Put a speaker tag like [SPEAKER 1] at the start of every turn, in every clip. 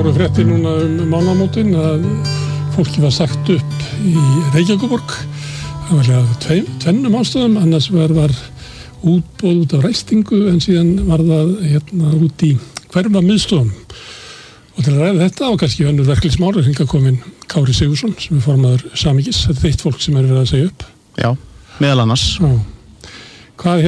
[SPEAKER 1] voru fréttir núna mánaðamótin að fólki var sagt upp í Reykjavíkurborg. Það var tvennum ástæðum, annars var útboð út af ræstingu en síðan var það út í hverfa miðstofum. Og til að ræða þetta og kannski önnur verkefnismál hingað kominn Kári Sigurðsson sem formaður Samhengis. Þetta eitt fólk sem verið að segja upp.
[SPEAKER 2] Já, meðal annars.
[SPEAKER 1] Já. Hvað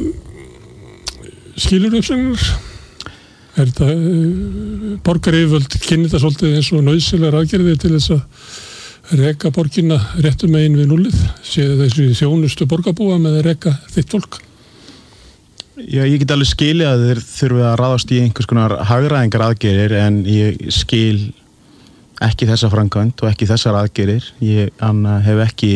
[SPEAKER 1] skilur uppsögnar? Þetta borgaryfirvöld kynni þetta svolítið eins og nauðsynlegar aðgerðir til þess að reka borgina réttum megin við núllið? Séu þessu þjónustu borgarbúa með að reka þitt fólk?
[SPEAKER 2] Já, ég get alveg skilið að þeir þurfi að ráðast í einhvers konar hagræðingar aðgerðir en ég skil ekki þessa framkvæmd og ekki þessar aðgerðir. Ég hef ekki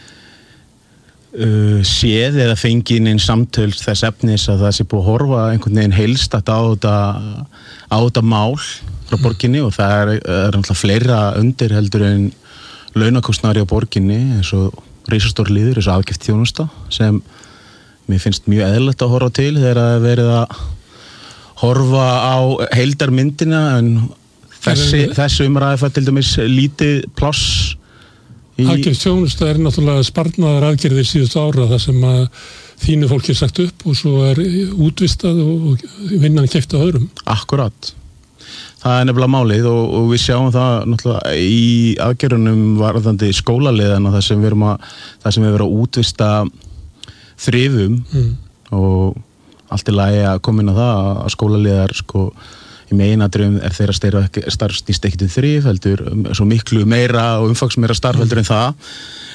[SPEAKER 2] séð eða fengið inn samtöl þess efnis að það sé búið að horfa einhvern veginn heilstætt á þetta mál frá borginni og það er náttúrulega fleira undir heldur en launakostnaður á borginni eins og risastór liður, eins og aðgift þjónusta sem mér finnst mjög eðlilegt að horfa til þegar það er verið að horfa á heildarmyndina en þessi umræði fær til dæmis lítið pláss í...
[SPEAKER 1] Aðgift þjónusta er náttúrulega sparnaðar aðgerðir síðustu ára þar sem að þínu fólki er sagt upp og svo er útvistað og vinnan keypt af öðrum.
[SPEAKER 2] Akkurat. Það er nefnilega málið og við sjáum það náttúrulega í aðgerðunum varðandi skólaliðana þar sem við erum að útvista þrifum og allt í lagi að koma inn á það að skólaliðar í meginatriðum er þeirra starf snýst ekki til þrif heldur svo miklu meira og umfangsmeira starf heldur en það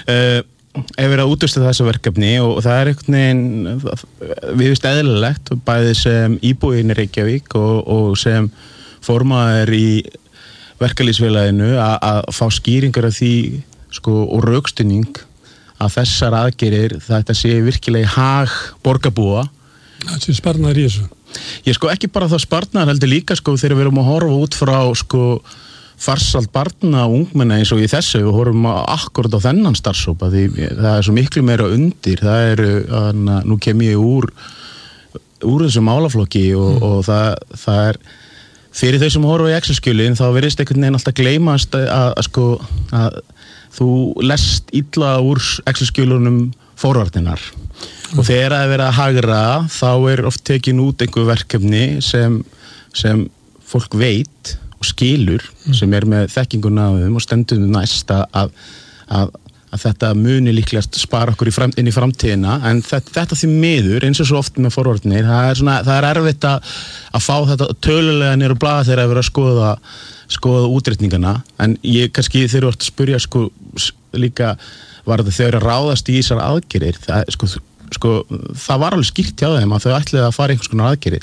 [SPEAKER 2] ef við að útvista þessu verkefni og það er einhvern veginn við veist eðlilegt bæði sem íbúinn í Reykjavík og sem formaður í verkalýðsfélaginu að fá skýringar af því og rökstuðning að þessar aðgerðir þetta sé virkilega hag borgarbúa.
[SPEAKER 1] Það sé sparnaður í þessu.
[SPEAKER 2] Ég ekki bara það sparnaður heldur líka þegar við erum að horfa út frá farsæld barna og ungmenna eins og í þessu við horfum akkurat á þennan starfshópa því það er svo miklu meira undir nú kem ég úr þessu málaflokki og það er fyrir þau sem horfa í Excel-skjölin þá virðist einhvern veginn alltaf gleymast að þú lest illa úr Excel-skjölunum forvarninar og þegar það er verið að hagra þá er oft tekin út einhver verkefni sem fólk veit og skilur sem er með þekkinguna af þeim og stendur næst að þetta muni líklegast spara okkur inn í framtíðina en þetta því miður eins og svo oft með forvarnir það er erfitt að fá þetta tölulega niður á blaða þegar það er verið að skoða útreikningana en ég kannski þegar þú ert að spyrja líka var þetta þegar að ráðast í þessar aðgerðir það var alveg skýrt hjá þeim að þau ætliði að fara einhvers konar aðgerðir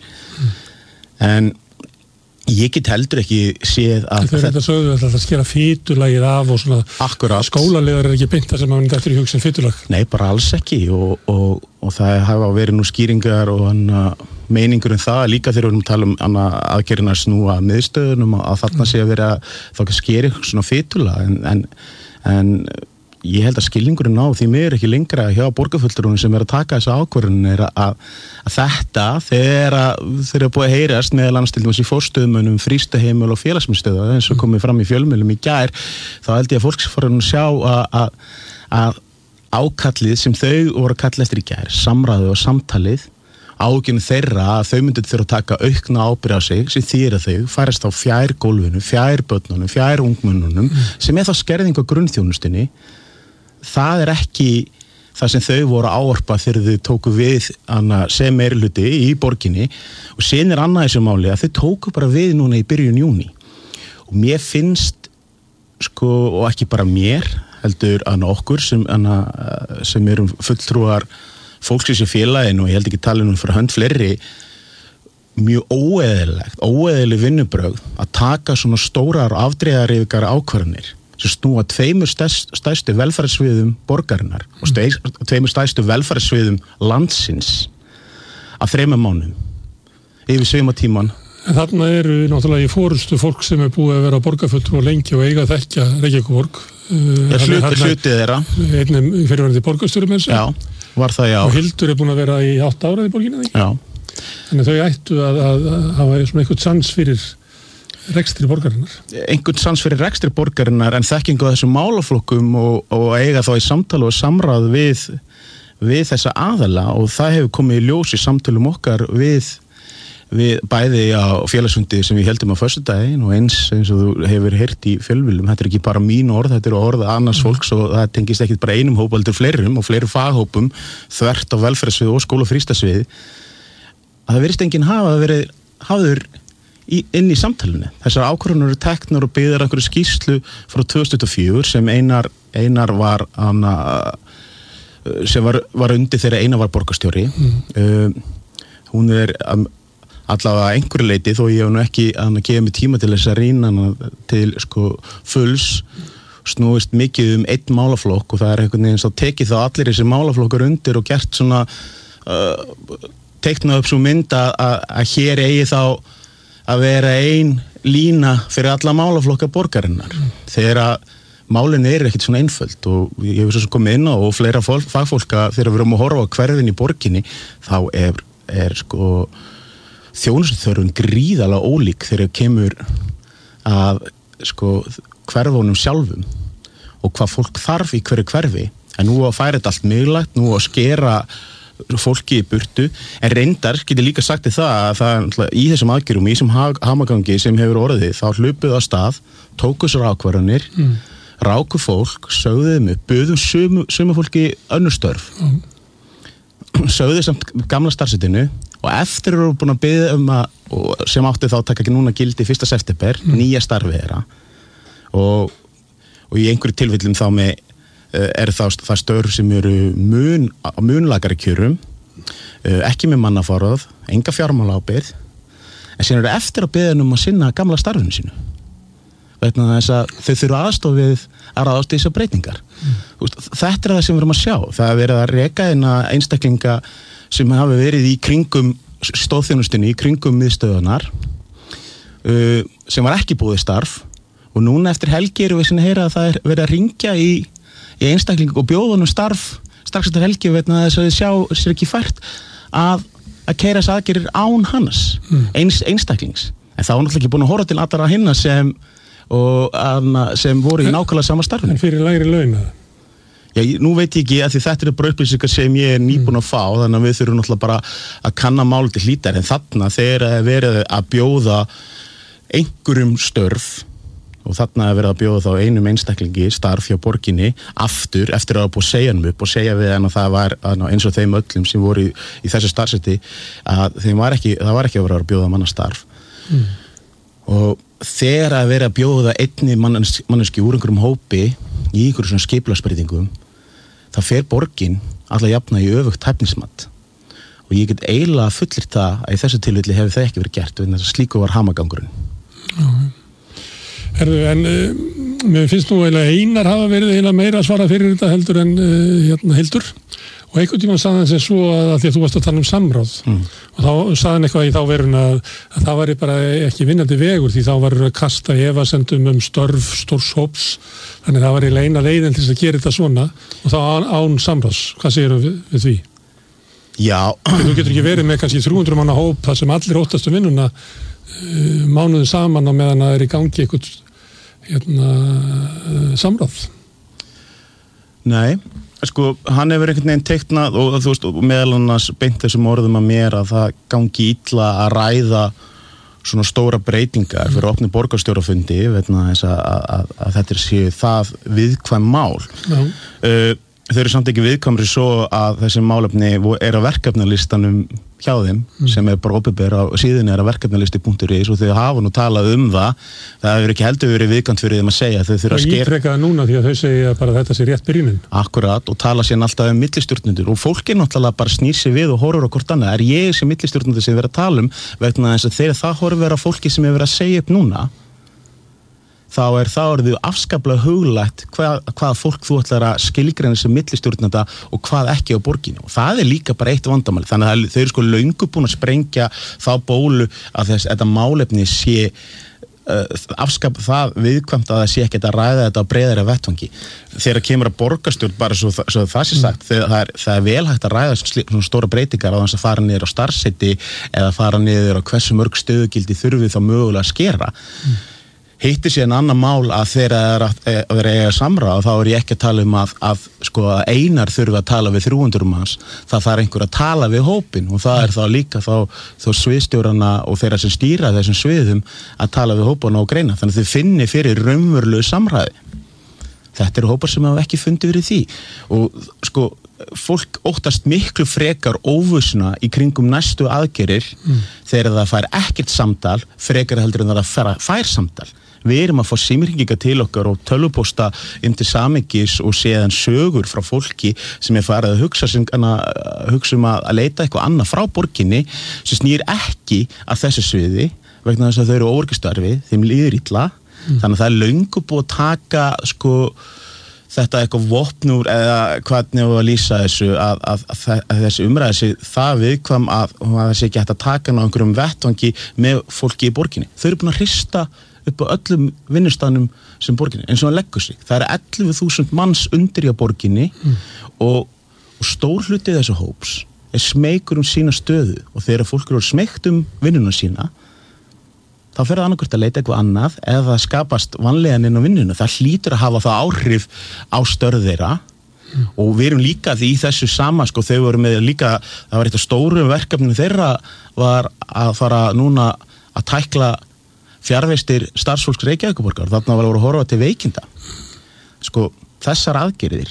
[SPEAKER 2] en ég get heldur ekki séð að
[SPEAKER 1] þetta sögðu að skera fitulagið af og svona
[SPEAKER 2] akkurat
[SPEAKER 1] skólaliðar er ekki beint það sem að þetta er í hugsun fitulag
[SPEAKER 2] Nei, bara alls ekki og það hafa verið nú skýringar og meiningur það líka þegar við erum að tala aðgerðina snúa miðstöðunum að þarna sé að vera þá skeri svona fitulag en ég held að skilningurinn á því miður ekki lengra hjá borgarfulltrúum sem að taka þessa ákvörðun að þetta þegar búið að heyrast meðal annars til dæmis í forstöðumönnum frístaheimil og félagsmiðstöða eins og komið fram í fjölmiðlum í gær þá held ég að fólk fór að sjá að ákallið sem þau voru að kalla eftir í gær samræðu og samtalið ágjörn þeirra að þau myndu þurfa að taka aukna ábyrgð á sig sem þýðir að þau færast á fjær gólfinu, fjær börnunum, fjær ungmennunum sem er þá skerðing á grunnþjónustunni það er ekki það sem þau voru að ávarpa þegar þau tóku við sem meirihluti í borginni og síðan er annað í þessu máli að þau tóku bara við núna í byrjun júní og mér finnst og ekki bara mér heldur okkur sem erum fulltrúar fólksins í félaginu og ég held ekki tala fyrir hönd fleiri mjög óeðileg vinnubrögð að taka svona stórar afdrifaríkar ákvarðanir sem snúa tveimur stærstu velferðarsviðum borgarinnar og tveimur stærstu velferðarsviðum landsins af 3 mánuðum yfir sumartímann.
[SPEAKER 1] En þarna eru náttúrulega í forustu fólk sem er búið að vera borgarfulltrúar lengi og eiga að þekkja Reykjavíkurborg.
[SPEAKER 2] Hluti þeirra.
[SPEAKER 1] Einnig fyrirverandi borgarstjóri
[SPEAKER 2] Já, var það já.
[SPEAKER 1] Og Hildur er búin að vera í 8 ára í borginni, ekki?
[SPEAKER 2] Já.
[SPEAKER 1] Þannig þau ættu að hafa svona eitthvað sans fyrir rekstri borgarinnar.
[SPEAKER 2] Einhvern sans fyrir rekstri borgarinnar en þekkingu á þessum málaflokkum og eiga þá í samtali og samráð við þessa aðala og það hefur komið í ljós í samtölum okkar við bæði á félagsfundi sem við heldum á föstudaginn og eins og þú hefur heyrt í fjölmiðlum, þetta er ekki bara mín orð, þetta er orð annars fólks og það tengist ekki bara einum hóp, heldur fleirum og fleiri faghópum þvert á velferðarsvið og skóla- og frístasvið að það virðist enginn hafa verið hafður inn í samtalinu. Þessar ákvörðunar eru teknar og byggðar einhverju skýrslu frá 2004 sem Einar var sem var undir þegar Einar var borgarstjóri. Hún er allavega einhverju leiti þó ég hef nú ekki að gefa mig tíma til þess að rýna hana til fulls snúist mikið einn málaflokk og það er einhvern veginn svo tekið þá allir þessi málaflokkar undir og gert svona teiknað upp svo mynd að hér eigi þá að vera ein lína fyrir alla málaflokka borgarinnar þegar að málin ekkert svona einföld og ég hef svo komið inn á og fleira fagfólka þegar við erum að horfa á hverfin í borginni þá er þjónustuþörfin gríðarlega ólík þegar kemur að hverfunum sjálfum og hvað fólk þarf í hverju hverfi en nú að færa þetta allt miðlægt, nú að skera fólki í burtu en reyndar geti líka sagt það að það í þessum aðgerðum, í þessum hamagangi sem hefur orðið, þá hlupuð á stað tóku sér ákvarðanir ráku fólk, sögðu þeim upp buðum sömu fólki önnur störf sögðu samt gamla starfsetinu og eftir eru búin að biðja sem átti þá taka ekki núna gildi 1. september, nýja starfi þeirra og í einhverju tilfellum þá með það störf sem eru munlagari kjörum ekki með mannaforráð, enga fjármálaábyrgð en síðan eru eftir að biðja að sinna gamla starfinu sínu vegna þess að þau þurfa aðstoð við að ráðast í þessar breytingar þetta það sem við erum að sjá það er verið að reka einstaklinga sem hafi verið í kringum stóðþjónustunni, í kringum miðstöðunar sem var ekki búið starf og núna eftir helgi erum við sinni að heyra að það er verið að ringja í einstakling og bjóðunum starf strax eftir helgi vegna þess að þið sjá sér ekki fært að keyra þess aðgerðir án hans einstaklings en það var náttúrulega ekki búin að horfa til allra hinna sem voru í nákvæmlega sama starfinu.
[SPEAKER 1] En fyrir lægri laun
[SPEAKER 2] Já, nú veit ég ekki að því þetta bara upplýsingar sem ég nýbúin að fá þannig að við þurfum náttúrulega bara að kanna mál til hlítar en þarna þegar verið að bjóða einhverjum störf og þarna verið að bjóða þá einum einstaklingi starf hjá borginni aftur eftir að búið segja upp og segja við hann að það var eins og þeim öllum sem voru í þessu starfseti að það var ekki að vera að bjóða manna starf og þegar að vera að bjóða einni manneski úr einhverjum hópi í einhverjum svona skipulagsbreytingum það fer borgin alla jafna í öfugt hæfnismat og ég get eiginlega fullyrt það að í þessu tilfelli hefur það ekki verið gert og slíku var hamagangurinn.
[SPEAKER 1] En mér finnst nú Einar hafa verið meira að svara fyrir þetta heldur en Hildur og einhvern tímann sagði hann sem svo að því að þú varst að tala samráð og þá sagði hann eitthvað í þá verun að það væri bara ekki vinnandi vegur því þá var að kasta efasemdum störf stórs hóps þannig það var eina leiðin til þess að gera þetta svona og þá án samráðs. Hvað segirðu við því?
[SPEAKER 2] Já.
[SPEAKER 1] Þú getur ekki verið með kannski 300 manna hóp þar sem allir óttastu vinnuna mánuðin saman og meðan það í gangi eitthvað samráð.
[SPEAKER 2] Nei. Hann hefur einhvern veginn teiknað og þú veist, meðal annars beint þessum orðum að mér að það gangi illa að ræða svona stóra breytingar fyrir opni borgarstjórafundi vegna þess að þetta séu það viðkvæm mál. Þau eru samt ekki viðkvæmri svo að þessi málefni að verkefnalistanum hjá þeim sem bara opinber á síðunni að verkefnalisti.is og þau hafa nú talað það hefur ekki heldur verið viðkvæmt fyrir þeim að segja þau þurfa að
[SPEAKER 1] ítreka það núna því að þau segja bara þetta sé rétt byrjunin.
[SPEAKER 2] Akkurat og tala síðan alltaf millistjórnendur og fólk náttúrulega bara snýr sig við og horfur á hvort annað ég sem millistjórnendur sem verið að tala vegna þess að þegar það horfur á fólki sem hefur verið að segja upp núna þá orðið afskaplega huglægt hvað fólk þú ætlar að skilgreina sem millistjórnenda og hvað ekki á borginni og það líka bara eitt vandamál þannig að þau eru löngu búin að sprengja þá bólu að þetta málefni sé afskapa það viðkvæmt að það sé ekkert að ræða þetta á breiðari vettvangi. Þegar kemur að borgarstjórn, bara svo það sé sagt, það er vel hægt að ræða svona stóra breytingar á þess að fara niður á starfsheiti eða fara niður á hversu mörg stöðugildi þurfi þá mögulega að skera. Hittir síðan annar mál að þegar það er eiga samráð, þá er ég ekki að tala um að einar þurfi að tala við 300 manns, það þarf einhver að tala við hópin og það er þá líka þá sviðstjórana og þeirra sem stýra þessum sviðum að tala við hópana og greina, þannig að þau finni fyrir raunverulegu samræði. Þetta eru hópar sem hafa ekki fundið fyrir því og fólk óttast miklu frekar óvissuna í kringum næstu aðgerðir þegar það fær ekkert samtal frekar heldur en það fær samtal. Við erum að fá símhringingar til okkar og tölvupósta inn til samhengis og séðan sögur frá fólki sem er farið að hugsa um að leita eitthvað annað frá borginni sem snýr ekki að þessu sviði vegna þess að þau eru óöryggistarfi, þeim líður illa, þannig að það er löngu búið að taka þetta eitthvað vopnur eða hvernig að lýsa þessu að þessi umræði sé það viðkvæm að það sé ekki hægt að taka ná einhverjum vettvangi með fólki í borginni. Þau eru búin að hrista upp á öllum vinnustafnum sem borginni, eins og það leggur sig. Það eru 11.000 manns undir í borginni og stór hluti þessu hóps er smeykur sína stöðu og þegar fólk eru smeykt vinnuna sína þá fer það annarkvort að leita eitthvað annað eða það skapast vanlegan inn á vinnuna. Það hlýtur að hafa það áhrif á störð þeirra og við erum líka því í þessu sama, þau voru með líka, það var eitt af stóru verkefninu þeirra var að fara núna að tækla fjarvistir starfsfólks Reykjavíkurborgar, þarna var að horfa til veikinda. Þessar aðgerðir,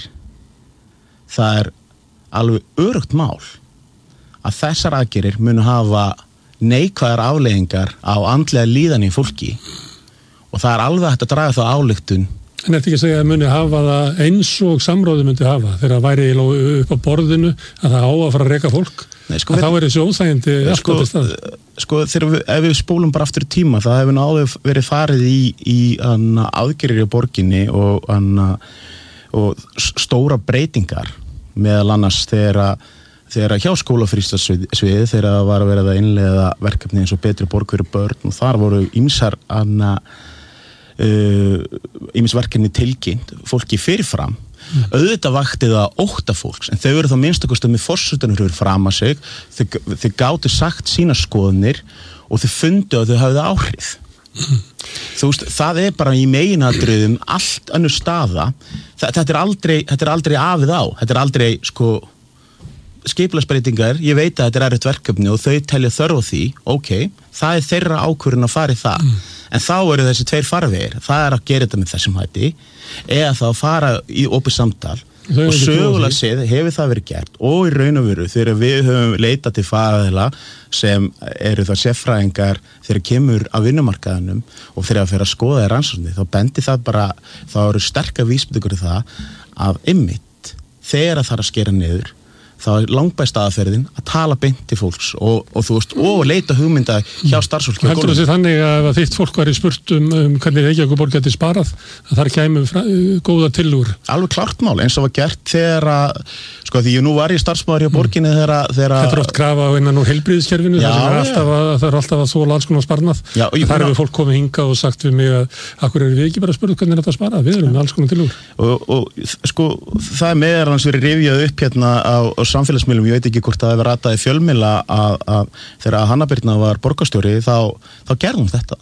[SPEAKER 2] það er alveg öruggt mál að þessar aðgerðir munu hafa neikvæðar afleiðingar á andlega líðan í fólki og það er alveg hægt að draga það ályktun.
[SPEAKER 1] En eftir ekki að segja að muni hafa það eins og samráði myndi hafa þegar það væri upp á borðinu að það á að fara að reka fólk. Nei, þá er þessi óþægindi alltaf til stað.
[SPEAKER 2] Ef við spólum bara aftur í tíma, það hefur áður verið farið í aðgerðir í borginni og stóra breytingar meðal annars þegar hjá skólafrístasviði þegar það var að vera að innleiða verkefni eins og betri borg fyrir börn og þar voru ýmsar ýmis verkefni tilkynnt fólki fyrirfram. Auðvitað vakti það ótta fólks en þau eru þá minnstakosti með forsetanur fyrir fram að sig, þau gátu sagt sína skoðanir og þau fundu að þau hafði áhrif. Þú veist, það er bara í meginatriðum allt önnur staða. Þetta er aldrei afið á, þetta er aldrei skipulagsbreytingar, ég veit að þetta er erfitt verkefni og þau telja þörf á því, ok, það er þeirra ákvörðun að fara í það. En þá eru þessi tveir farvegir, það er að gera þetta með þessum hætti eða þá að fara í opið samtal og sögulega séð hefur það verið gert og í raun og veru þegar við höfum leitað til fagaðila sem eru það sérfræðingar þegar kemur af vinnumarkaðinum og þegar að fyrir að skoða rannsóknir þá bendi það bara, þá eru sterkar vísbendingar í það að einmitt þegar það þarf að skera niður þá er langbæst aðferðin að tala beint til fólks og þú veist, og leita hugmynda hjá starfsfólki.
[SPEAKER 1] Heldur þessi þannig að þitt fólk væri spurt hvernig Reykjavíkurborg geti sparað, að þar kæmu góða tillögur? Alveg
[SPEAKER 2] klárt mál, eins og var gert þegar að, því nú var ég starfsmaður hjá borginni þegar
[SPEAKER 1] Þetta er oft krafa innan úr heilbrigðiskerfinu, það er alltaf að þola alls konar sparnað. Þar hefur fólk komið hingað og sagt við mig að akkur eru við ekki bara að spurða hvernig þetta sparað, við erum með alls konar tillögur.
[SPEAKER 2] Það er meðal hans verið rifjað upp hérna á samfélagsmiðlum, ég veit ekki hvort það hefur ratað í fjölmiðla að þegar Hanna Birna var borgarstjóri þá gerðum þetta.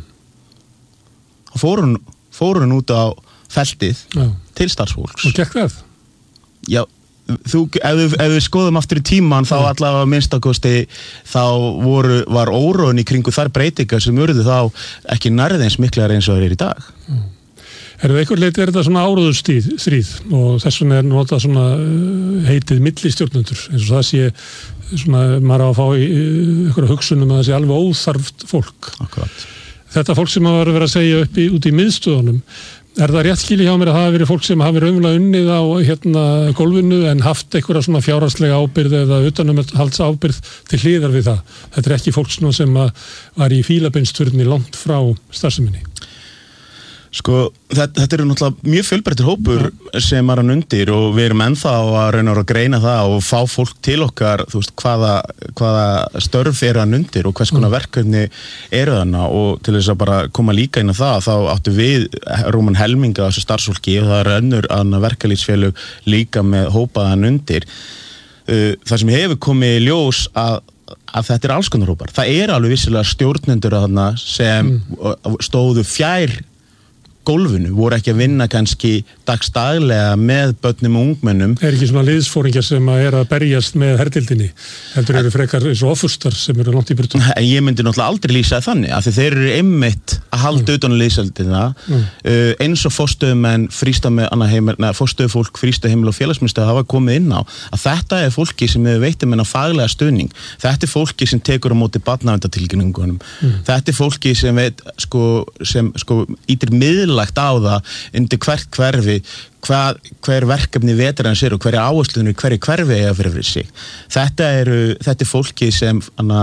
[SPEAKER 2] Og fór hún út á feltið til starfsfólks.
[SPEAKER 1] Og gekk það?
[SPEAKER 2] Já, ef við skoðum aftur í tíman þá allavega minnstakosti þá var óróin í kringu þær breytingar sem urðu þá ekki nærið eins miklar eins og það er í dag.
[SPEAKER 1] Einhver leiti er þetta svona áróðurstríð og þess vegna er notað svona heitið millistjórnendur eins og það sé svona, maður á að fá einhverja hugsunum að það sé alveg óþarft fólk.
[SPEAKER 2] Akkurat.
[SPEAKER 1] Þetta fólk sem hafa verið að segja út í miðstöðunum, er það rétt skilið hjá mér að það hafi verið fólk sem hafi raunverulega unnið á gólfinu en haft einhverja svona fjárhagslega ábyrgð eða utanumhalds ábyrgð til hliðar við það? Þetta er ekki fólk sem var í fílabeinsturni langt frá starfseminni.
[SPEAKER 2] Sko, þetta eru náttúrulega mjög fjölbreyttur hópur sem hann undir og við erum ennþá að reyna að greina það og fá fólk til okkar, þú veist, hvaða störf eru hann undir og hvers konar verkefni eru þarna og til þess að bara koma líka inn á það, þá áttu við rúman helminga þessu starfsfólki og það önnur verkalýðsfélög líka með hópaðan undir. Það sem hefur komið í ljós að þetta alls konar hópar. Það alveg vissilega stjórnendur þarna sem stóðu fjær gólfinu, voru ekki að vinna kannski dagstaglega með börnum og ungmennum.
[SPEAKER 1] Ekki svona liðsforingjar sem að berjast með herdildinni, heldur eru frekar eins og offustar sem eru langt í burtu.
[SPEAKER 2] Ég myndi náttúrulega aldrei lýsa þannig, af því þeir eru einmitt að halda utan liðsheildina, eins og forstöðumenn forstöðufólk frístaheimil og félagsmiðstöð hafa komið inn á, að þetta fólki sem hefur veitt menn að faglega stuðning, þetta fólki sem tekur á móti barnaverndartilkynningunum, þetta fólki sem veit, sem ítir miðlagt á það undir hvert hverfi hver verkefni vetrarins og hverja áherslunir hverju hverfi eiga fyrir sig. Þetta er fólki sem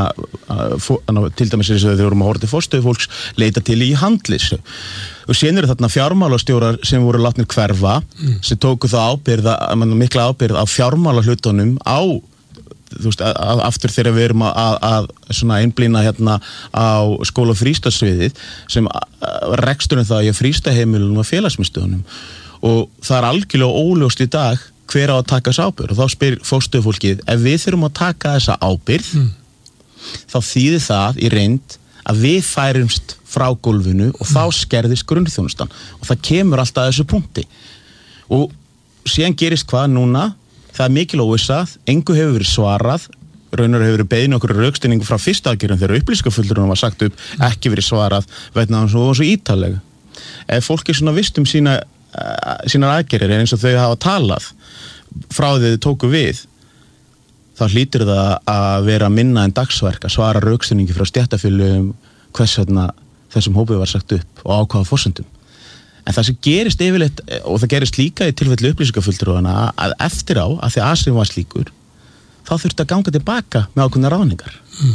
[SPEAKER 2] til dæmis þegar við vorum að horfa til forstöðufólks leita til í handlýsu. Og síðan eru þarna fjármálastjórar sem voru látnir hverfa, sem tóku það mikla ábyrgð á fjármálahlutunum á þú veist, aftur þegar við erum að svona einblína hérna á skóla- og frístadssviðið sem reksturinn það í frístaheimilunum og félagsmiðstöðunum og það algjörlega óljóst í dag hver á að taka þessa ábyrgð og þá spyr forstöðufólkið, ef við þurfum að taka þessa ábyrgð þá þýðir það í reynd að við færumst frá gólfinu og þá skerðist grunnþjónustan og það kemur alltaf að þessu punkti og síðan gerist hvað núna. Það mikil óvissað, engu hefur verið svarað, raunar hefur verið beðin okkur rökstuðningu frá fyrsta aðgerðum þegar upplýsingafulltrúnum var sagt upp, ekki verið svarað, vegna það var svo ítarlega. Ef fólk svona visst sínar aðgerðir eins og þau hafa talað frá því þau tóku við, þá hlýtur það að vera minna en dagsverk að svara rökstuðningi frá stéttarfélögum hvers vegna þessum hópi var sagt upp og á hvaða forsendum. En það sem gerist yfirleitt, og það gerist líka í tilfelli upplýsingafulltrúanna að eftir á, að því aðsinn var slíkur, þá þurfti að ganga tilbaka með ákveðnar ráðningar.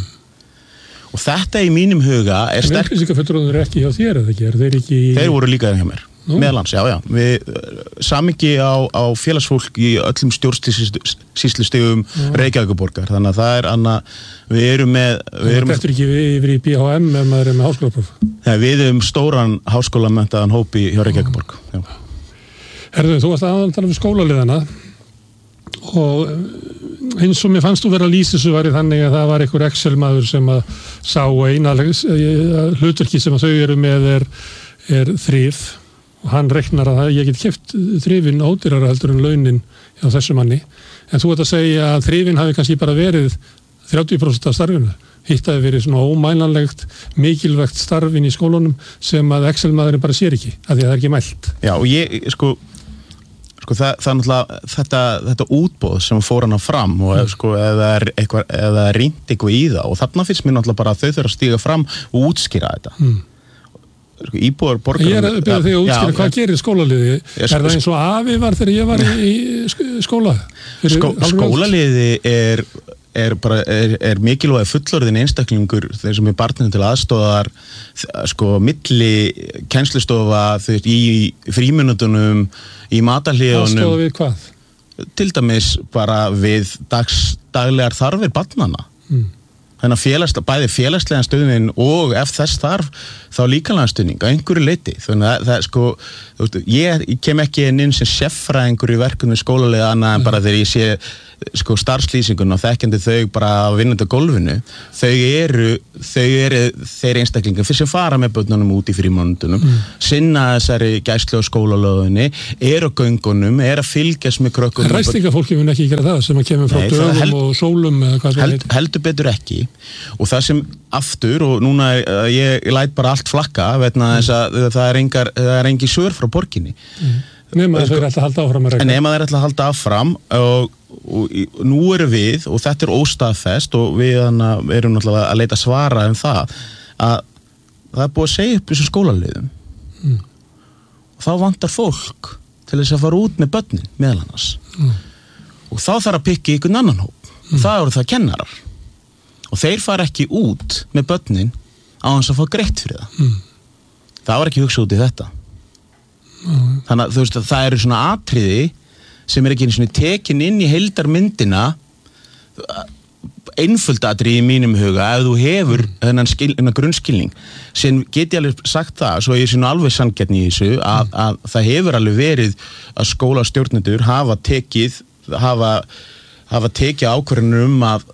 [SPEAKER 2] Og þetta í mínum huga sterk.
[SPEAKER 1] Upplýsingafulltrúanna eru ekki hjá þér, eða ekki? Þeir
[SPEAKER 2] voru líka hjá mér. Meðlans, já. Við samingi á félagsfólk í öllum stjórnsýslustigum Reykjavíkurborgar, þannig að það við erum með...
[SPEAKER 1] Þetta ekki yfir í BHM ef maður með háskólapróf?
[SPEAKER 2] Nei, við stóran háskólamenntaðan hópi hjá Reykjavíkurborg.
[SPEAKER 1] Herðu, þú varst að tala um skólaliðana og eins og mér fannst þú vera að lýsa þessu þannig að það var einhver Excel-maður sem að sá eina hlutverki sem að þau eru með er þrif og hann reiknar að ég get keypt þrifin ódýrara heldur en launin hjá þessu manni. En þú ert að segja að þrifin hafi kannski bara verið 30% af starfinu. Hitt hafi verið svona ómælanlegt, mikilvægt starfin í skólunum sem að Excel-maðurinn bara sér ekki, af því að það ekki mælt.
[SPEAKER 2] Já, og ég, það er náttúrulega þetta útboð sem fór hana fram og eða rýnt eitthvað í það og þarna finnst mér náttúrulega bara að þau þurfa að stíga fram og útskýra þetta. Íbúar borgar. Ég
[SPEAKER 1] að byrja þig að útskýra hvað gerir skólaliði. Það eins og afi var þegar ég var í skóla?
[SPEAKER 2] Skólaliði er mikilvæg fullorðin einstaklingur þeir sem barninu til aðstóðar milli kennslustofa í fríminutunum í matarhléðunum.
[SPEAKER 1] Aðstóða við hvað?
[SPEAKER 2] Til dæmis bara við daglegar þarfir barnanna. Þannig að bæði félagslegan stuðning og ef þess þarf þá líkamlegan stuðning á einhverju leyti. Þannig að ég kem ekki inn sem sérfræðingur í verkefni skólaleiða annað en bara þegar ég sé starfslýsingun og þekkjandi þau bara að vinna á gólfinu. Þeir einstaklingar sem fara með börnunum út í frímínútunum, sinna þessari gæslu á skólalöðinni, á göngunum, að fylgjast með krökkunum.
[SPEAKER 1] Ræstingafólki mun ekki gera það sem að kemur frá dögum og sólum eða hvað það heit.
[SPEAKER 2] Heldur betur ekki og það sem aftur og núna ég læt bara allt flakka vegna þess að það er engin svör frá borginni.
[SPEAKER 1] Nema þeir ætla að halda áfram að regla.
[SPEAKER 2] Nema þeir ætla að halda áfram og nú erum við og þetta er óstaðfest og við erum náttúrulega að leita svara það að það er búið að segja upp þessu skólaliðum og þá vantar fólk til þess að fara út með börnin meðal annars og þá þarf að pikka einhvern annan hóp og það eru það kennarar og þeir fara ekki út með börnin á þess að fá greitt fyrir það. Það var ekki hugsað út í þetta. Þannig að þú veist að það eru svona atriði sem ekki einu svona tekin inn í heildarmyndina, einföld atriði í mínum huga ef þú hefur þennan grunnskilning. Sem get ég alveg sagt það, svo ég sé nú alveg sanngjarn í þessu, að það hefur alveg verið að skólastjórnendur hafa tekið ákvörðunum að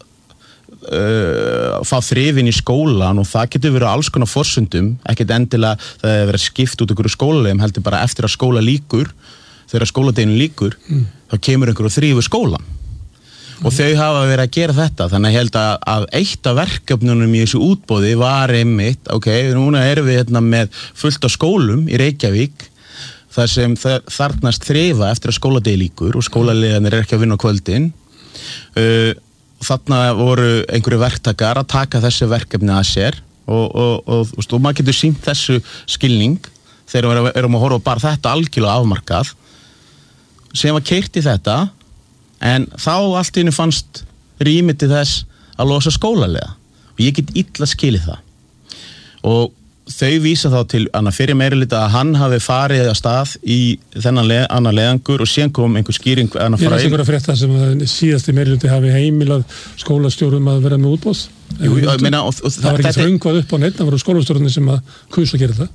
[SPEAKER 2] fá þrifin í skólan og það getur verið alls konar forsendum, ekkert endilega það hefur verið skipt út einhverju skólalegum, heldur bara eftir að skóla lýkur, þegar skóladeginu lýkur, þá kemur einhverju þrífu skólan. Og þau hafa verið að gera þetta, þannig að ég held að eitt af verkefnunum í þessu útboði var einmitt, núna erum við hérna með fullt af skólum í Reykjavík, þar sem þarnast þrifa eftir að skóladegi lýkur og skólaliðarnir ekki að vinna á kvöldin. Þarna voru einhverju verktakar að taka þessu verkefni að sér og maður getur sýnt þessu skilning þegar við erum að horfa bara þetta algjörlega afmarkað sem var keyrt í þetta en þá allt í einu fannst rými til þess að losa skólaliða og ég get illa skilið það og þau vísa þá til fyrir meirihluta að hann hafi farið að stað í þennan annar leiðangur og síðan kom einhver skýring
[SPEAKER 1] Ég veist einhverja frétta sem að síðasti meirihluti hafi heimilað skólastjórum að vera með útboð. Það var ekki þröngvað upp á neitt, það voru skólastjórunni sem að kusu að gera það.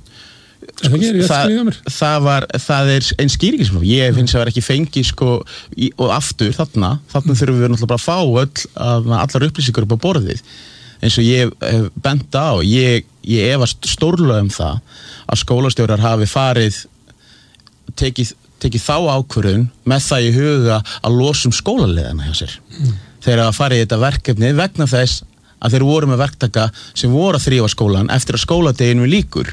[SPEAKER 2] Það er ein skýring sem ég finnst að vera ekki fengið og aftur þarna þurfum við náttúrulega bara að fá allar upplýsingar upp á borðið eins og ég bent á ég efast stórlega það að skólastjórar hafi farið tekið þá ákvörðun með það í huga að losa skólaliðana hjá sér þeir hafa farið í þetta verkefni vegna þess að þeir voru með verktaka sem voru að þrífa skólan eftir að skóladeginu lýkur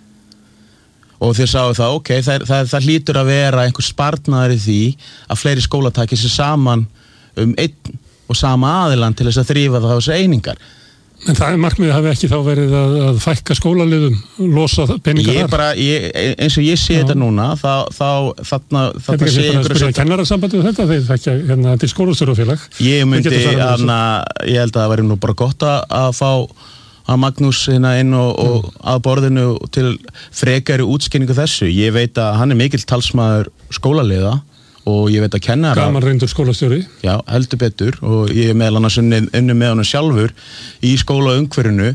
[SPEAKER 2] og þeir sáu það, það hlýtur að vera einhver sparnaður í því að fleiri skólar taki sig saman einn og sama aðilann til þess að þrífa það á þessu einingar.
[SPEAKER 1] En það markmiðið hafi ekki þá verið að fækka skólaliðum, losa peningar þar?
[SPEAKER 2] Eins og ég sé þetta núna, þarna sé
[SPEAKER 1] ég bara spyrja kennarasambandið þetta, þeir þekkja hérna til skólastjórafélag.
[SPEAKER 2] Ég held að það væri nú bara gott að fá að Magnús hérna inn og að borðinu til frekari útskýringu þessu. Ég veit að hann er mikill talsmaður skólaliða og ég veit að kennara
[SPEAKER 1] gaman reyndur skólastjóri
[SPEAKER 2] já, heldur betur og ég er meðal annars unnið með honum sjálfur í skólaumhverfinu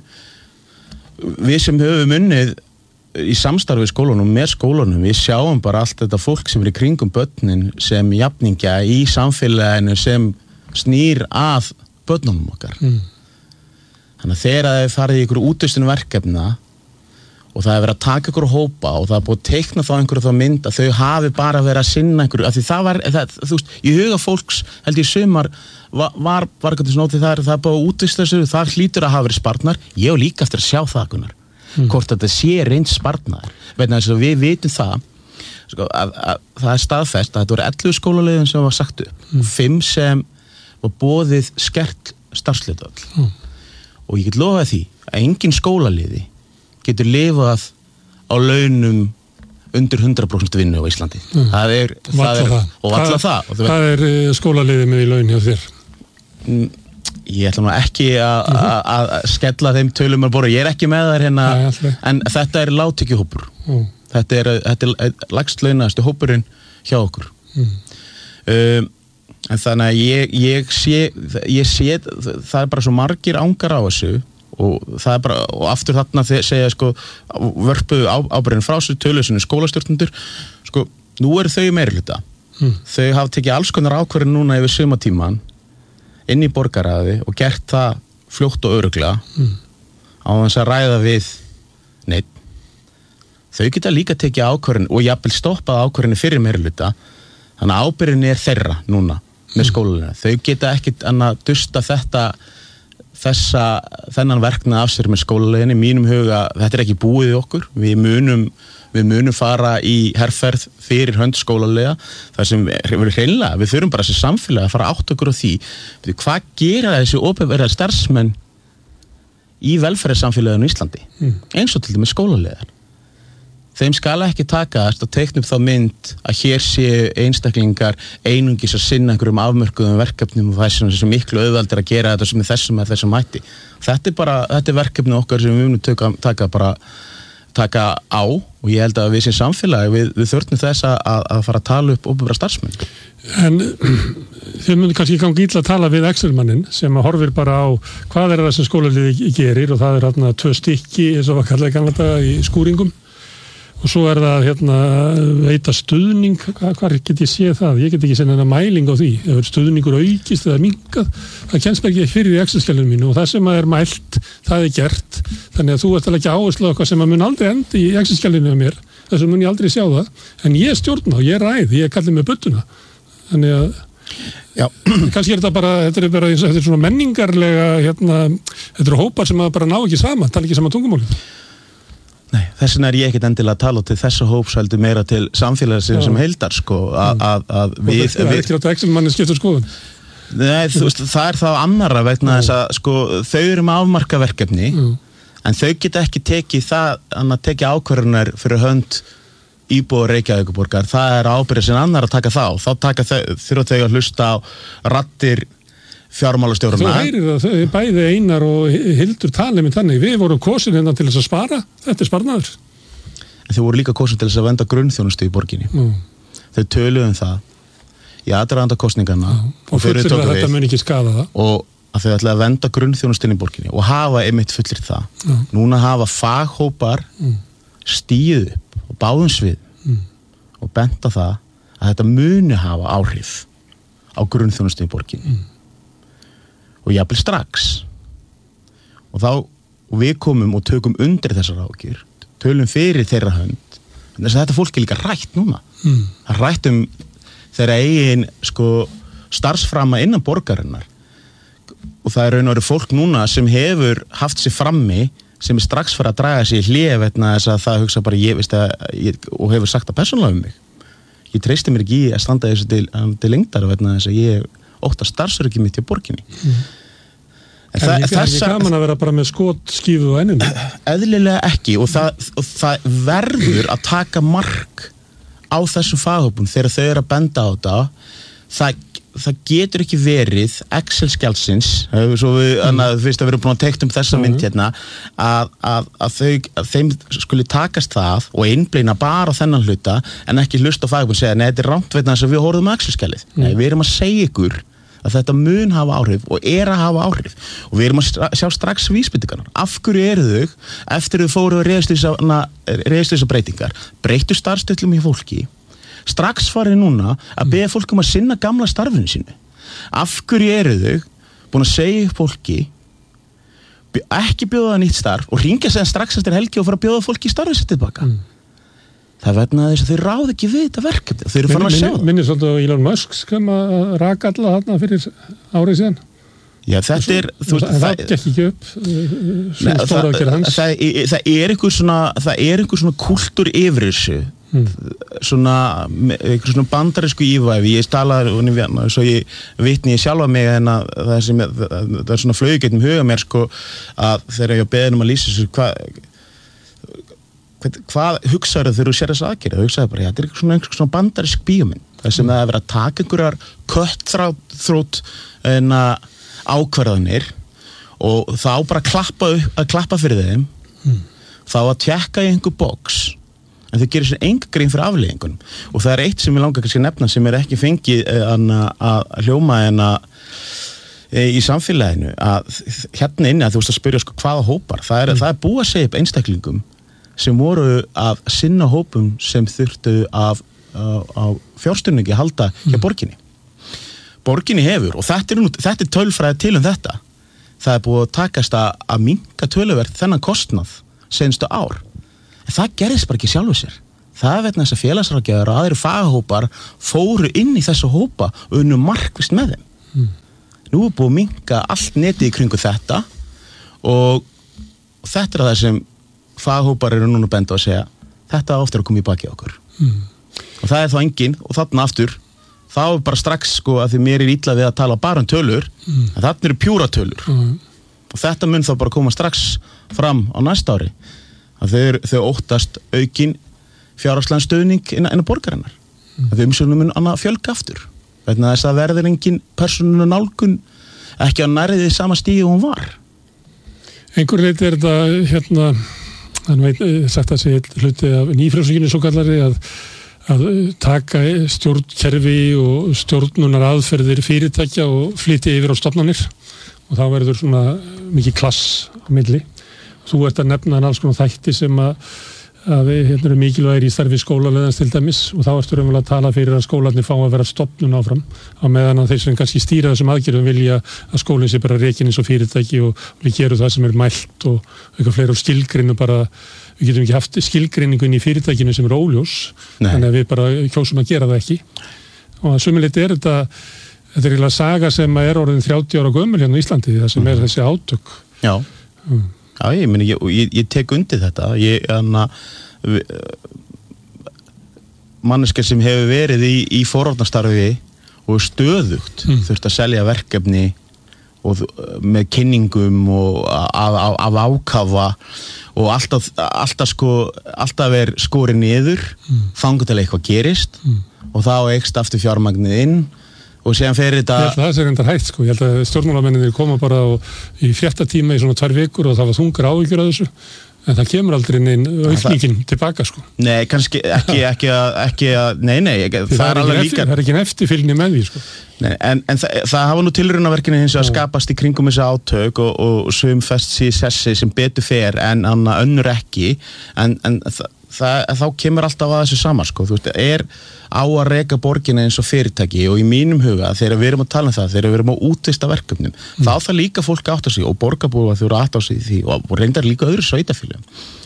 [SPEAKER 2] við sem höfum unnið í samstarfi skólanum með skólanum við sjáum bara allt þetta fólk sem er í kringum börnin sem jafningja í samfélaginu sem snýr að börnunum okkar þannig að þegar þið farið í ykkur útvistun verkefna og það er verið að taka ykkur hópa og það er búið að teikna þá einhverju þá mynd að þau hafi bara verið að sinna einhverju af því þú veist, í huga fólks held ég sumar var eitthvað svona það er búið að útvista þessu það hlýtur að hafa verið sparnar ég og líka eftir að sjá það Gunnar hvort þetta sé reynd sparnar vegna þess að við vitum það að það er staðfest að þetta voru 11 skólaleiðin sem var sagt upp 5 sem var boðið skert starfshlutfall og ég get lofað því að engin skólaliði getur lifað á launum undir 100% vinnu á Íslandi. Það er
[SPEAKER 1] Hvað er skólaliðið með í laun hjá þér?
[SPEAKER 2] Ég ætla nú ekki að skella þeim tölum að borða. Ég er ekki með þær hérna, en þetta er lágtekjuhópur. Þetta er lægst launaðasti hópurinn hjá okkur. En þannig að ég sé það er bara svo margir angar á þessu og það er bara, og aftur þarna segja vörpuðu ábyrgðin frá sér tölusinni skólastjórnendur nú eru þau meirihluta þau hafa tekið alls konar ákvörðin núna yfir sumatíman inn í borgarráði og gert það fljótt og örugglega á þess að ræða við neitt þau geta líka tekið ákvörðin og jafnvel stoppað ákvörðinni fyrir meirihluta þannig að ábyrgðin er þeirra núna með skólanina, þau geta ekkit annað dusta þennan verknað af sér með skólaleiðinni, mínum huga, þetta er ekki búið í okkur, við munum fara í herferð fyrir hönd skólaleiða, það sem við hreinlega, við þurfum bara þessi samfélagi að fara átt okkur á því, hvað gera þessi opinberra starfsmenn í velferðarsamfélaginu í Íslandi, eins og til dæmis skólaleiðar. Þeim skal ekki takast að teikna upp þá mynd að hér séu einstaklingar einungis að sinna einhverjum afmörkuðum verkefnum og það er svo miklu auðveldir að gera þetta sem er þessum hætti. Þetta er verkefni okkar sem við munum taka á og og ég held að við sem samfélagi við þurfum þess að fara að tala upp opinbera starfsmenn.
[SPEAKER 1] En þið munum kannski ganga illa að tala við Excel-mannin sem horfir bara á hvað það sem skólaliði gerir og það þarna 2 stykki eins og var kallað gamla daga í skúringum og svo það veita stuðning, hvar get ég séð það? Ég get ekki séð mæling á því, ef stuðningur aukist eða minnkað, það kemst ekki fyrir í Excel-skjalinu mínu og það sem mælt, það gert, þannig að þú ert að leggja áherslu á eitthvað sem mun aldrei endi í Excel-skjalinu á mér, þess að mun ég aldrei sjá það, en ég stjórna og ég ræð, ég kalli mig buttuna, þannig að kannski þetta er svona menningarlega, þetta eru hópar sem bara ná ekki saman, tala ekki saman tungumálið.
[SPEAKER 2] Nei, þess vegna ég ekkert endilega að tala til þessa hóps heldur meira til samfélagsins sem heildar sko að við
[SPEAKER 1] það er ekki átt að Excel-manni skipta skoðun.
[SPEAKER 2] Nei, þú veist, það þá annarra vegna þess að sko þau eru með afmarka verkefni en þau geta ekki tekið ákvörðunar fyrir hönd íbúa Reykjavíkurborgar, það ábyrgð sem annar að taka þá þurfa þau að hlusta á raddir fjármálastjórana.
[SPEAKER 1] Þú heyrir það, bæði Einar og Hildur tala með þannig, við vorum kosin til þess að spara, þetta sparnaður.
[SPEAKER 2] En þau voru líka kosin til þess að venda grunnþjónustu í borginni. Þau töluðu það í aðdraganda kosninganna
[SPEAKER 1] og fullir að þetta mun ekki skaða það.
[SPEAKER 2] Og að þau ætla að venda grunnþjónustinn í borginni og hafa einmitt fullir það. Núna hafa faghópar stíð upp og báðum svið og bent á það að þetta muni hafa áhrif á grunnþjónustu í borginni. Og jafnvel strax og við komum og tökum undir þessar áhyggjur, tölum fyrir þeirra hönd, þess að þetta fólk líka rætt núna, það rætt þeirra eigin starfsframa innan borgarinnar og það raun og veru fólk núna sem hefur haft sig frammi sem strax fyrir að draga sig í hlé vegna þess að það hugsa bara og hefur sagt það persónulega mig, ég treysti mér ekki að standa þessu til lengdar vegna þess að ég óttast starfsöryggi mitt í borginni.
[SPEAKER 1] En það er ekki gaman að vera bara með skotskífu á enninu?
[SPEAKER 2] Eðlilega ekki og það verður að taka mark á þessum faghópum þegar þau eru að benda á þetta. Það getur ekki verið Excel-skjalsins, svo fyrst að við erum búin að tekta þessa mynd hérna, að þeim skuli takast það og einblína bara á þennan hluta en ekki hlusta á faghópum og segja, nei, þetta er rangt vegna þess að við horfum á Excel-skjalið. Nei, við erum að segja ykkur að þetta mun hafa áhrif og að hafa áhrif og við erum að sjá strax vísbendingarnar. Af hverju eru þau, eftir þau fóru að reiðslýsa breytingar, breyttu starfsstöðlum í fólki, strax farið núna að beða fólk að sinna gamla starfinu sínu. Af hverju eru þau búin að segja upp fólki, ekki bjóða það nýtt starf og hringja sig strax eftir helgi og fara að bjóða fólki í starfið sér tilbaka. Það vegna þess að þau ráð ekki við þetta verkefni. Þau eru farin að sjá það.
[SPEAKER 1] Minnir svolítið á Elon Musk sem að raka alla þarna fyrir árið síðan.
[SPEAKER 2] Já, þetta er...
[SPEAKER 1] Það gekk ekki upp.
[SPEAKER 2] Það er einhver svona kultúr yfir þessu. Einhver svona bandarísku ívæfi. Ég talaði, svo ég vitni ég sjálfa mig en að það er svona flauðgeitum huga mér að þegar ég beðin að lýsa þessu hvað hugsaður þegar þú sér þess aðgerð? Það hugsaður bara, þetta er einhver svona bandarísk bíómynd. Það sem það er verið að taka einhverjar cutthroat ákvarðanir og þá bara að klappa fyrir þeim, þá að tjekka í einhver box, en þau gerir sér enga grein fyrir afleiðingunum. Og það er eitt sem ég langar kannski að nefna sem er ekki fengið að hljóma í samfélaginu, að hérna inni að þú veist að spyrja hvaða hópar, það er búið að segja upp einstaklingum sem voru að sinna hópum sem þurftu á fjárstuðningi að halda hjá borginni. Borginni hefur, og þetta er tölfræði til þetta. Það er búið að takast að minnka töluvert þennan kostnað seinustu ár. En það gerðist bara ekki sjálfu sér. Það er vegna þess að félagsráðgjafar og aðrir faghópar fóru inn í þessu hópa og unnu markvisst með þeim. Nú er búið að minnka allt netið í kringu þetta og þetta er það sem faghópar eru núna benda að segja þetta ofta er að koma í baki okkur og það er þá engin og þarna aftur þá er bara strax að því mér er illa við að tala bara tölur en þarna eru pjúra tölur og þetta mun þá bara koma strax fram á næsta ári að þau óttast aukin fjárhagslegan stuðning innan borgarinnar að þau umsjónum mun annað fjölga aftur vegna þess að verður engin persónuleg nálgun ekki á nærriði sama stígi og hún var.
[SPEAKER 1] Einhver leiti er þetta sagt að segja hluti af nýfrjálshyggjunni svo kallari að taka stjórnkerfi og stjórnunar aðferðir fyrirtækja og flytja yfir á stofnanir og þá verður svona mikið klass á milli. Þú ert að nefna alls konar þætti sem að hérna eru mikilvægir í starfi skólaleiðans til dæmis og þá ertu raunverulega að tala fyrir að skólarnir fá að vera stofnun áfram á meðan að þeir sem kannski stýra þessum aðgerðum vilja að skólinn sé bara rekinn eins og fyrirtæki og við gerum það sem er mælt og eitthvað fleira og skilgreinu bara, við getum ekki haft skilgreiningu í fyrirtækinu sem er óljós, þannig að við bara kjósum að gera það ekki og að sumuleyti er þetta er eiginlega saga sem er orðin 30 ára gömul hérna á Íslandi, það sem er þessi átök.
[SPEAKER 2] Já. Já, ég tek undir þetta. Manneskja sem hefur verið í forvarnastarfi og stöðugt þurft að selja verkefni og með kynningum og af ákafa og alltaf er skorið niður þangað til eitthvað gerist og þá eykst aftur fjármagnið inn og síðan fer þetta... Ég held að það sé reyndar hægt sko, ég held að stjórnmálamennir koma bara í fréttatíma í svona 2 vikur og það var þungar áhyggjur af þessu, en það kemur aldrei neinn aukningin tilbaka sko. Nei, kannski ekki að, nei, það er alveg líka...
[SPEAKER 1] Það er ekki eftirfylgni með því sko.
[SPEAKER 2] Nei, en það hafa nú tilraunaverkinu hins vegar skapast í kringum þessi átök og sum fest sig í sessi sem betur fer en önnur ekki, en þá kemur alltaf að þessu saman sko, þú veist, er á að reka borgina eins og fyrirtæki og í mínum huga þegar við erum að tala um það, þegar við erum að útvista verkefnum, þá það líka fólk átt á sig og borgarbúar þurfa átt á sig því og reyndar líka öðru sveitafélögum.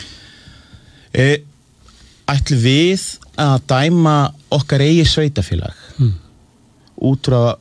[SPEAKER 2] Ætli við að dæma okkar eigi sveitafélag út frá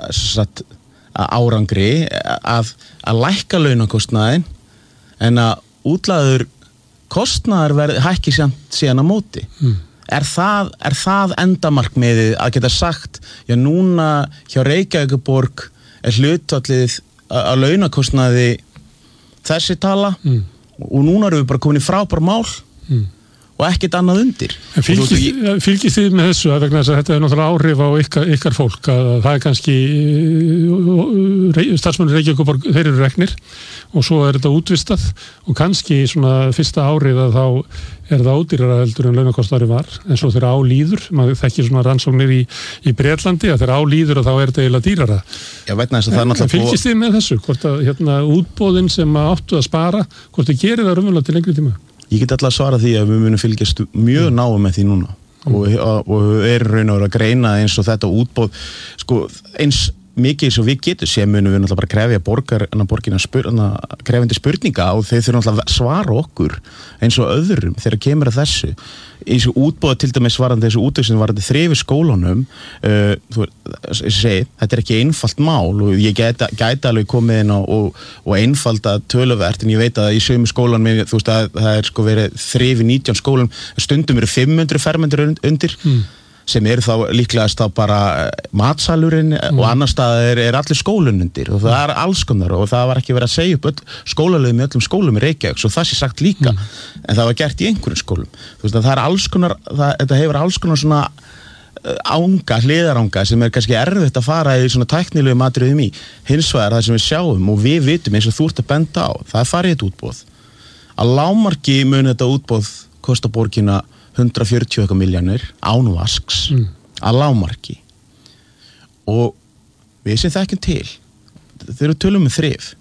[SPEAKER 2] árangri að lækka launakostnaðinn en að útlagður kostnaðar hækki síðan á móti. Er það endamarkmiðið að geta sagt, já núna hjá Reykjavíkurborg er hlutfallið að launakostnaði þessi tala og núna erum við bara komin í frábær mál og ekkert annað undir.
[SPEAKER 1] Fylgist þið með þessu að vegna þess að þetta er náttúrulega áhrif á ykkar fólk að það er kannski starfsmennir Reykjavíkurborg, þeir eru reknir og svo er þetta útvistað og kannski svona fyrsta árið að þá er það ódýrara heldur en launakostnaður var en svo þegar álíður, maður þekkir svona rannsóknir í Bretlandi að þegar álíður og þá er þetta eiginlega dýrara.
[SPEAKER 2] Já, vegna þess að það er náttúrulega...
[SPEAKER 1] Fylgist þið með þessu, hvort að útboðin sem áttu að spara, hvort þið gerir það raunverulega til lengri tíma?
[SPEAKER 2] Ég get alltaf að svara því að við munum fylgjast mjög náum með því núna og raun og vera að greina eins og þetta útboð, sko, eins mikið eins og við getum sem munum við náttúrulega bara krefja borgina krefjandi spurninga og þeir þurfa náttúrulega að svara okkur eins og öðrum þegar kemur að þessu. Eins og útboða til dæmis varandi þessu útvísin varandi þrif í skólanum, þetta er ekki einfalt mál og ég gæti alveg komið inn og einfalda töluvert en ég veit að í sömu skólanum, þú veist að það er sko verið þrif í 19 skólum, stundum eru 500 fermetrar undir sem eru þá líklegast þá bara matsalurinn og annar staðar er allir skólinn undir og það er alls konar og það var ekki verið að segja upp öll skólalögum í öllum skólum í Reykjavík svo það sé sagt líka en það var gert í einhverjum skólum. Þú veist að það er alls konar, þetta hefur alls konar svona hliðaranga sem er kannski erfitt að fara í svona tæknilegum atriðum í. Hins vegar það sem við sjáum og við vitum eins og þú ert að benda á, það er farið þetta útboð. Að lágmarki mun þetta útboð kosta borgina 140 milljónir án vasks að lágmarki og við sem þekkjum til þeir eru tölum með þrif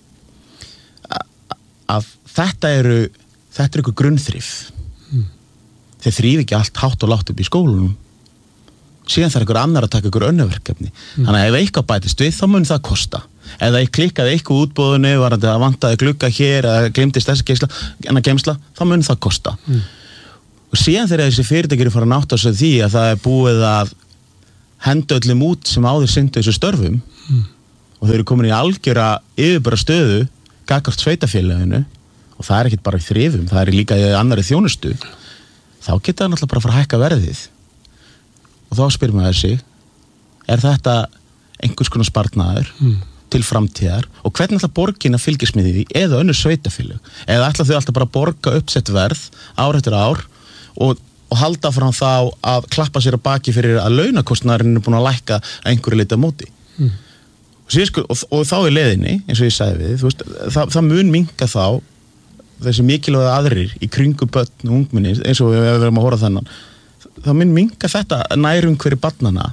[SPEAKER 2] að þetta eru ykkur grunnþrif þeir þrif ekki allt hátt og látt upp í skólunum síðan þarf ykkur annar að taka ykkur önnuverkefni þannig að ef eitthvað bætist við þá mun það kosta eða ég klikkaði eitthvað útboðinu var að vantaði glugga hér eða gleymdist þessi geymsla þá mun það kosta og síðan þegar þessi fyrirtækir fara að nátta sig því að það er búið að henda öllum út sem áður sinntu þessu störfum og þau eru komin í algjöra yfirbara stöðu gagnvart sveitafélaginu og það er ekkert bara í þrifum, það er líka í annarri þjónustu þá geta það náttúrulega bara að fara að hækka verðið og þá spyr maður sig er þetta einhvers konar sparnaður til framtíðar og hvernig ætla borgin að fylgjast með því eða önnur sveitafélag eða ætla þau alltaf bara að borga uppsett verð ár eftir ár og halda frá þá að klappa sér á baki fyrir að launakostnaðurinn er búin að lækka að einhverju leita móti. Og þá í leiðinni, eins og ég sagði við, þú veist, það mun minnka þá þessi mikilvægu aðrir í kringum börn og ungmenni eins og við erum að horfa þennan þá mun minnka þetta nærumhverfi barnanna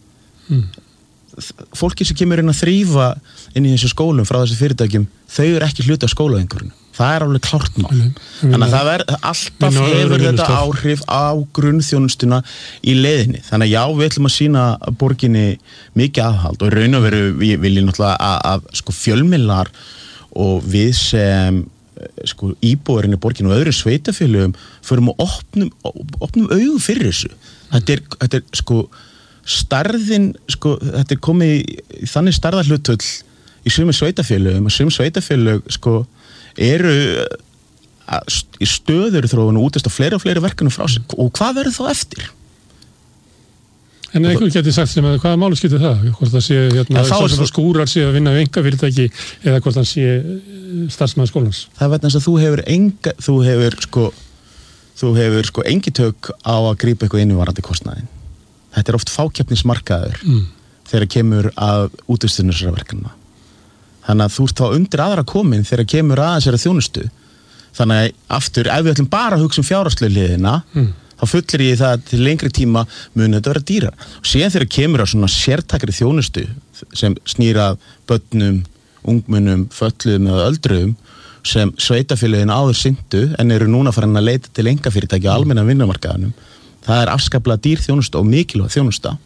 [SPEAKER 2] fólki sem kemur inn að þrífa inn í þessu skólum frá þessu fyrirtækjum þau eru ekki hluti af skólaumhverfinu það er alveg klárt mál þannig að það alltaf hefur þetta áhrif á grunnþjónustuna í leiðinni þannig að já, við ætlum að sýna borginni mikið aðhald og raun og veru við viljum náttúrulega að sko fjölmiðlar og við sem sko íbúarinn í borginni og öðrum sveitafélögum förum og opnum augu fyrir þessu þetta er sko stærðin sko, þetta komið í þannig stærðarhlutull í sumum sveitafélögum og sumum sveitafélög sko eru í stöður þróun og útast á fleiri og fleiri verkefnum frá sig og hvað verður þá eftir?
[SPEAKER 1] En einhver geti sagt sem að hvaða máli skiptir það? Hvort það sé hérna skúrar sé að vinna við einkafyrirtæki eða hvort það sé starfsmaður skólans? Það
[SPEAKER 2] vegna þess að þú hefur engi tök á að grípa eitthvað inn í varandi kostnaðinn. Þetta er oft fákeppnismarkaður þegar kemur að útvistunarverkefna. Þannig að þú ert þá undir aðra komin þegar kemur að þessari þjónustu. Þannig að aftur, ef við ætlum bara að hugsa fjárhagslega hliðina, þá fullir ég það til lengri tíma muni þetta vera dýrara. Og síðan þegar kemur að svona sértækri þjónustu sem snýr að börnum, ungmennum, fötluðum eða öldruðum sem sveitafélögin áður sinntu en eru núna farin að leita til einkafyrirtækja á almenna vinnumarkaðinum. Það er afskaplega dýr þjónusta og mikilvæg þjónusta.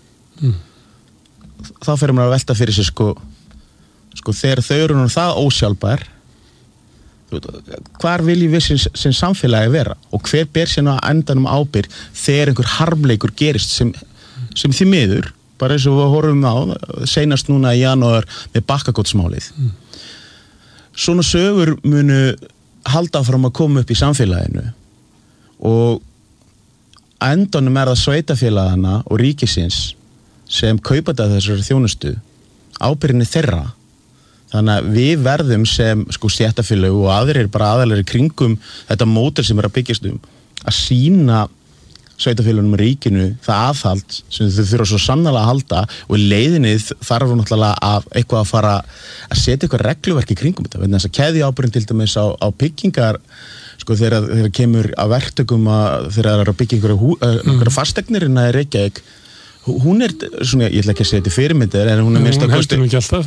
[SPEAKER 2] Þá fer maður að velta fyrir sér sko þegar þau eru nú það ósjálfbær hvar viljum við sem samfélagi vera og hver ber sér nú að endanum ábyrgð þegar einhver harmleikur gerist sem því miður bara eins og við horfum á seinast núna í janúar með Bakkagótsmálið svona sögur munu halda áfram að koma upp í samfélaginu og endanum það sveitafélagana og ríkisins sem kaupa þessari þjónustu ábyrgðinni þeirra þannig að við verðum sem stéttarfélög og aðrir bara aðalegri kringum þetta módel sem að byggjast að sýna sveitafélögunum og ríkinu það aðhald sem þau þurfa svo sannarlega að halda og í leiðinni þarf náttúrulega að eitthvað að fara að setja eitthvað regluverk í kringum þetta þess að keðjuábyrgðin til dæmis á byggingar þegar kemur að verktökum þegar það er að byggja einhverja fasteignir í Reykjavík hún svona, ég ætla ekki að segja þetta fyrirmyndir en hún minnst að kosti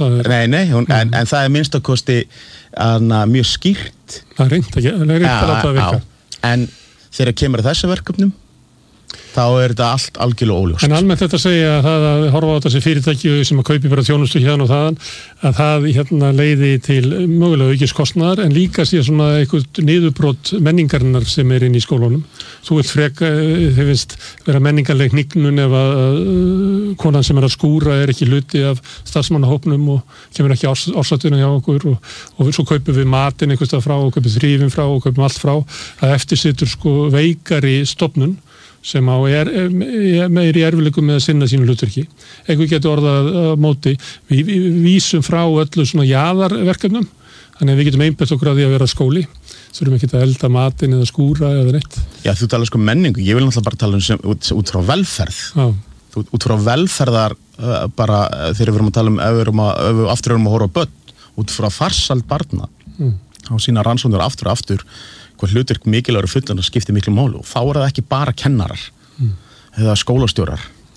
[SPEAKER 2] en það er minnst að kosti mjög skýrt
[SPEAKER 1] það er reynt að láta það virka
[SPEAKER 2] en þegar kemur að þessu verkefnum þá er þetta allt algjörlega óljóst.
[SPEAKER 1] En almennt þetta segja að það að horfa á þessi fyrirtæki sem að kaupi bara þjónustu hérna og þaðan að það leiði til mögulega aukins kostnaðar en líka sé svona eitthvað niðurbrot menningarinnar sem er inn í skólunum. Þú vilt þið finnst vera menningarleg hnignun ef að konan sem er að skúra er ekki hluti af starfsmannahópnum og kemur ekki ársatuna hjá okkur og svo kaupum við matinn einhvers stað frá og kaupum þrifin frá og kaupum allt frá. Það eftirsitur veikari stofnun sem er meiri erfiðleikum með að sinna sínu hlutverki. Einhver getur orðað á móti, við vísum frá öllu svona jaðarverkefnum, þannig að við getum einbeitt okkur að því að vera skóli, þurfum ekki að elda matinn eða skúra eða neitt.
[SPEAKER 2] Já, þú talar menningu, ég vil náttúrulega bara tala út frá velferð. Út frá velferðar, bara þegar við erum að tala ef við aftur erum að horfa á börn, út frá farsæld barna, á sína rannsóknir aftur og aftur, hvað hlutverk mikilvægur fullorðna skiptir miklu máli og þá er það ekki bara kennarar eða skólastjórar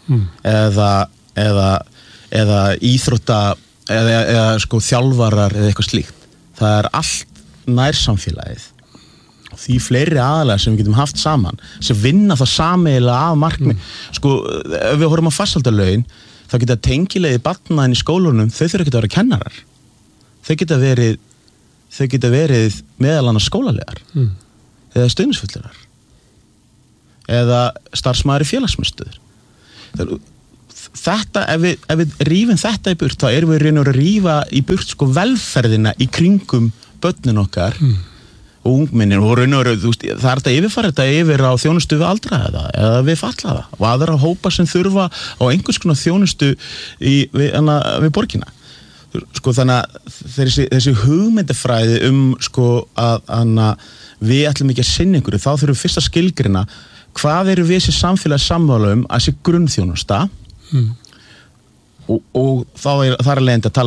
[SPEAKER 2] eða íþrótta eða þjálfarar eða eitthvað slíkt. Það er allt nærsamfélagið og því fleiri aðalega sem við getum haft saman sem vinna það sameiginlega af markmið. Ef við horfum á farsældarlögin þá geta tengilegið barna inn í skólunum, þau þurfa ekki að vera kennarar. Þau geta verið meðal annars skólalegar eða stuðningsfullrar eða starfsmaður í félagsmiðstöður. Þetta, ef við rífum þetta í burt, þá erum við reynur að rífa í burt velferðina í kringum börnin okkar og ungmennin og reynur, það er þetta yfirfara þetta yfir á þjónustu við aldraða eða við fatlaða og aðra hópa sem þurfa á einhvers konar þjónustu við borgina. Þannig að þessi hugmyndafræði að við ætlum ekki að sinna einhverju, þá þurfum við fyrst að skilgreina hvað eru við sem samfélag sammála að sé grunnþjónusta og þá er leiðandi að tala